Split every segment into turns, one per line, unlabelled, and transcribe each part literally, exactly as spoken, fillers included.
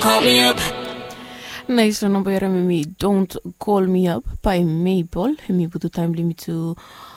Call me up.
Nice number me Don't Call Me Up by Maple. Me put the time limit to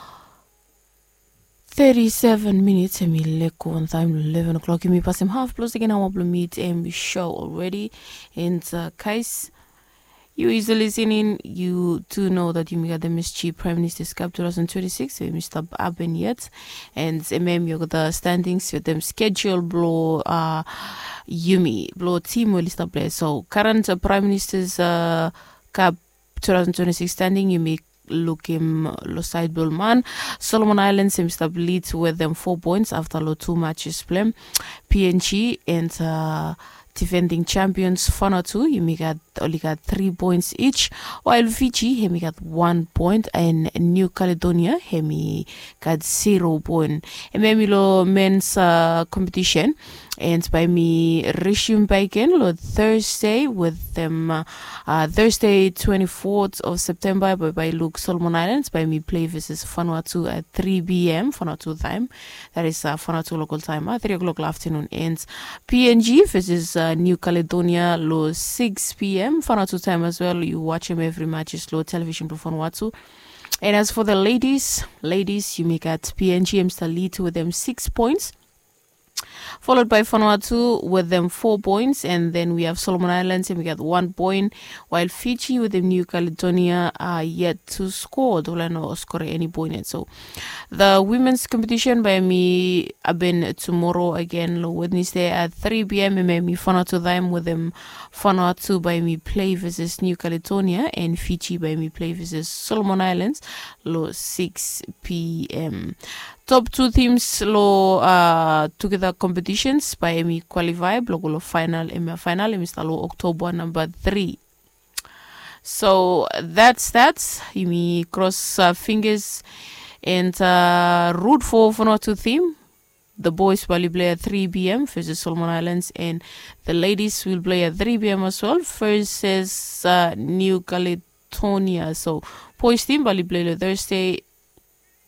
thirty-seven minutes. Me leko on time eleven o'clock. Me pass him half plus again. I want to meet him show already. And uh, guys, you is listening. You do know that you got the M S G Prime Minister's Cup twenty twenty-six. So Mister Aben yet, and M M you got the standings with them schedule blow. Uh, Yumi blow team will list play. So current uh, Prime Minister's uh, Cup twenty twenty-six standing. You may look him low side Bullman. Solomon Islands seems to lead with them four points after low two matches play. P N G and uh, defending champions Vanuatu, you may got only got three points each, while Fiji he may got one point and New Caledonia he may got zero point. And maybe lo men's uh, competition and by me resume by again lo Thursday with them uh, uh, Thursday twenty-fourth of September by by Luke Solomon Islands by me play versus Vanuatu at three p.m. Vanuatu time, that is uh, Vanuatu local time at three o'clock afternoon. Ends P N G versus uh, New Caledonia lo six p.m. Vanuatu time as well. You watch them every match is low television for Vanuatu. And as for the ladies, ladies you make at P N G M still lead with them six points, followed by Vanuatu with them four points, and then we have Solomon Islands and we got one point, while Fiji with the New Caledonia are yet to score. Don't know score any point yet. So the women's competition by me have been tomorrow again, Wednesday at three p.m. and me Vanuatu time with them Vanuatu by me play versus New Caledonia, and Fiji by me play versus Solomon Islands lo six p.m. Top two teams lo uh together competitions by me qualify blogo final and final and Mister Lo October number three. So that's that. You me cross uh, fingers and uh, root for Vanuatu team. The boys will play at three p.m. versus Solomon Islands, and the ladies will play at three p.m. as well versus uh, New Caledonia. So boys team will play Thursday